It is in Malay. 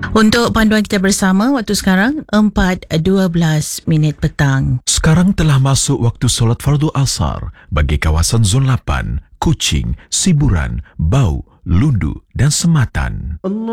Untuk panduan kita bersama, waktu sekarang 4:12 petang. Sekarang telah masuk waktu solat fardu asar bagi kawasan Zon 8, Kuching, Siburan, Bau, Lundu dan Sematan.